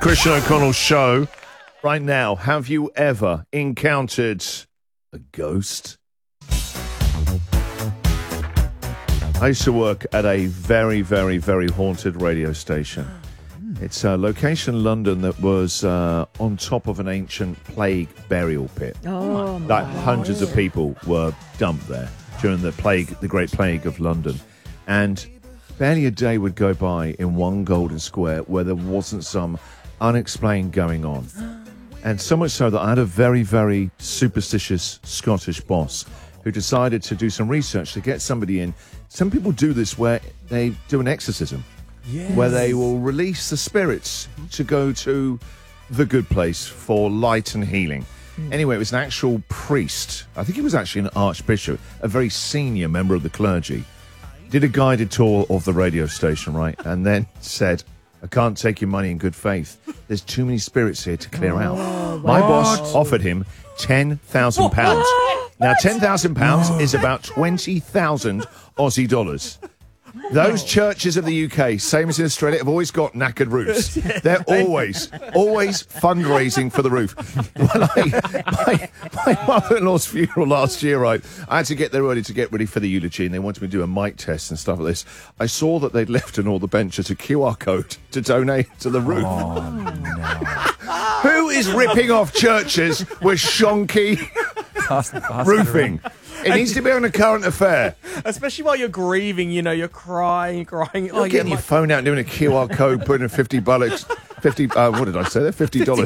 Christian O'Connell Show. Right now, have you ever encountered a ghost? I used to work at a very, very, very haunted radio station. It's a location in London that was on top of an ancient plague burial pit. Oh, Like hundreds of people were dumped there during the Great Plague of London. And barely a day would go by in one golden square where there wasn't some unexplained going on. And so much so that I had a very, very superstitious Scottish boss who decided to do some research to get somebody in. Some people do this where they do an exorcism, where they will release the spirits to go to the good place for light and healing. Anyway, it was an actual priest. I think he was actually an archbishop, a very senior member of the clergy. Did a guided tour of the radio station, right? And then said, I can't take your money in good faith. There's too many spirits here to clear out. My boss offered him £10,000. Now, £10,000 is about 20,000 Aussie dollars. Those churches of the UK, same as in Australia, have always got knackered roofs. They're always fundraising for the roof. My mother-in-law's funeral last year, right, I had to get there early to get ready for the eulogy, and they wanted me to do a mic test and stuff like this. I saw that they'd left on all the benches a QR code to donate to the roof. Oh, no. Who is ripping off churches with shonky roofing? It needs to be on a current affair. Especially while you're grieving, you know, you're crying. You're getting your phone out and doing a QR code, putting in $50. What did I say there?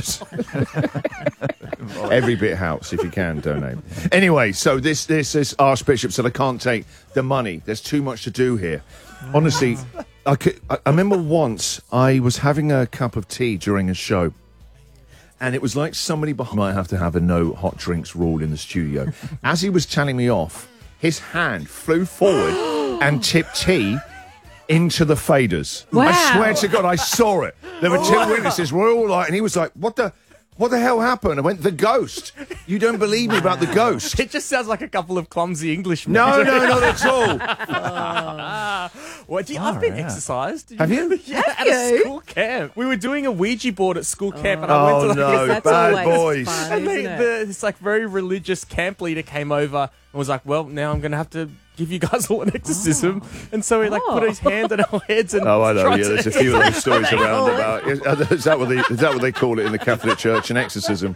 $50. Every bit helps if you can donate. Anyway, so this Archbishop said, I can't take the money. There's too much to do here. Honestly, I remember once I was having a cup of tea during a show. And it was like somebody behind might have to have a no hot drinks rule in the studio. As he was telling me off, his hand flew forward and tipped tea into the faders. Wow. I swear to God, I saw it. There were two witnesses. We're all like, and he was like, what the hell happened? I went, the ghost. You don't believe me about the ghost. It just sounds like a couple of clumsy Englishmen. No, not at all. Well, I've been exercised. Have you? Yeah, at a school camp. We were doing a Ouija board at school camp, and I went to no, bad boys. Fun, and this like very religious camp leader came over and was like, well, now I'm going to have to give you guys all an exorcism. And so he like put his hand on our heads and Oh, I know. tried Yeah, to- there's a few of those stories around about. Is that what they call it in the Catholic Church? An exorcism.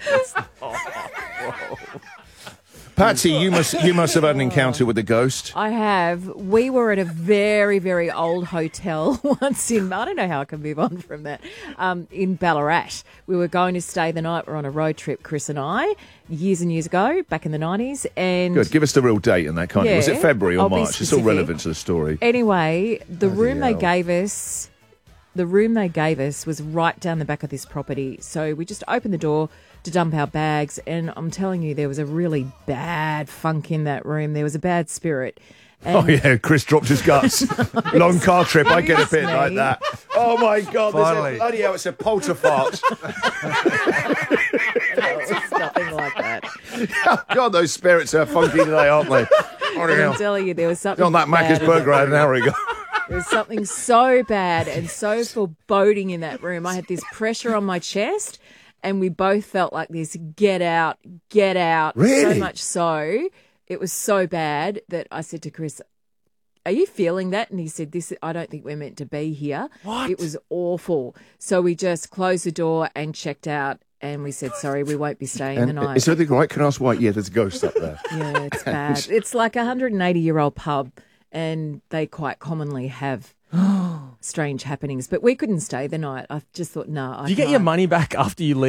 Patsy, you must have had an encounter with a ghost. I have. We were at a very, very old hotel once I don't know how I can move on from that, in Ballarat. We were going to stay the night. We're on a road trip, Chris and I, years and years ago, back in the 90s. And Good. Give us the real date and that kind of. Was it February or I'll be March? It's all specific. relevant to the story. Anyway, the room they hell. gave us was right down the back of this property. So we just opened the door to dump our bags, and I'm telling you, there was a really bad funk in that room. There was a bad spirit. And Oh yeah, Chris dropped his guts. Long car trip. I get a bit me. like that. Oh my God! Finally. Bloody hell! It's a polterfart. it's nothing like that. God, those spirits are funky today, aren't they? Bloody I'm hell. telling you, there was something On that bad Macca's in burger I that had an hour ago. There was something so bad and so foreboding in that room. I had this pressure on my chest, and we both felt like this, get out, get out. Really? So much so, it was so bad that I said to Chris, are you feeling that? And he said, I don't think we're meant to be here. What? It was awful. So we just closed the door and checked out, and we said, sorry, we won't be staying the And night. is everything right? Can I ask why? Yeah, there's a ghost up there. Yeah, it's bad. It's like a 180-year-old pub, and they quite commonly have strange happenings. But we couldn't stay the night. I just thought, no. Do you get your money back after you leave?